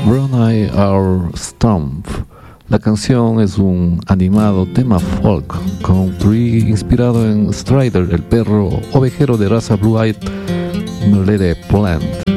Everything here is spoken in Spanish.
Brunei Our Stump. La canción es un animado tema folk country inspirado en Strider, el perro ovejero de raza Blue-Eyed Merle Plant.